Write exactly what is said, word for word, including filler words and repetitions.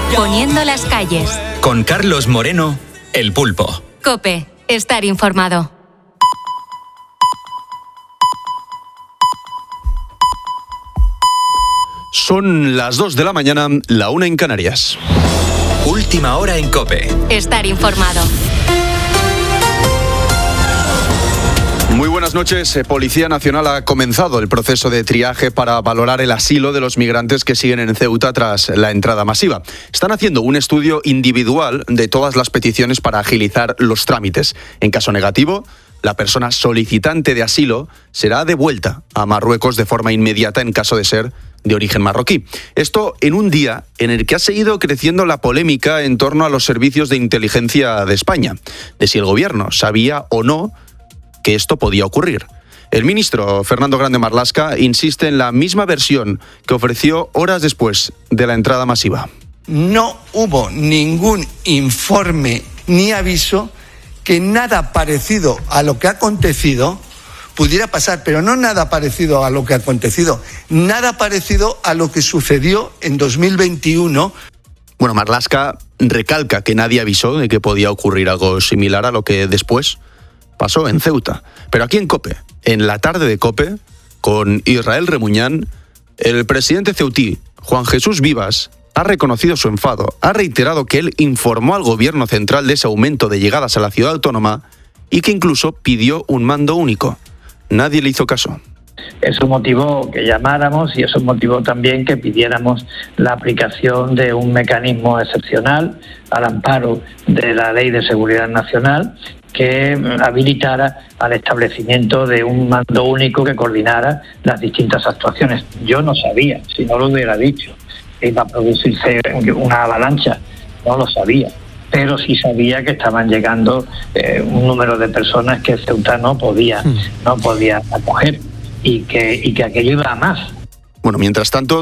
poniendo las calles. Con Carlos Moreno, El Pulpo. COPE, estar informado. Son las dos de la mañana, la una en Canarias. Última hora en COPE. Estar informado. Muy buenas noches. Policía Nacional ha comenzado el proceso de triaje para valorar el asilo de los migrantes que siguen en Ceuta tras la entrada masiva. Están haciendo un estudio individual de todas las peticiones para agilizar los trámites. En caso negativo, la persona solicitante de asilo será devuelta a Marruecos de forma inmediata en caso de ser de origen marroquí. Esto en un día en el que ha seguido creciendo la polémica en torno a los servicios de inteligencia de España, de si el gobierno sabía o no que esto podía ocurrir. El ministro Fernando Grande Marlaska insiste en la misma versión que ofreció horas después de la entrada masiva. No hubo ningún informe ni aviso que nada parecido a lo que ha acontecido pudiera pasar, pero no nada parecido a lo que ha acontecido, nada parecido a lo que sucedió en dos mil veintiuno. Bueno, Marlaska recalca que nadie avisó de que podía ocurrir algo similar a lo que después pasó en Ceuta. Pero aquí en COPE, en la tarde de COPE, con Israel Remuñán, el presidente ceutí, Juan Jesús Vivas, ha reconocido su enfado, ha reiterado que él informó al gobierno central de ese aumento de llegadas a la ciudad autónoma y que incluso pidió un mando único. Nadie le hizo caso. Eso motivó que llamáramos y eso motivó también que pidiéramos la aplicación de un mecanismo excepcional al amparo de la Ley de Seguridad Nacional que habilitara al establecimiento de un mando único que coordinara las distintas actuaciones. Yo no sabía, si no lo hubiera dicho, que iba a producirse una avalancha, no lo sabía. Pero sí sabía que estaban llegando eh, un número de personas que Ceuta no podía, no podía acoger y que, y que aquello iba a más. Bueno, mientras tanto,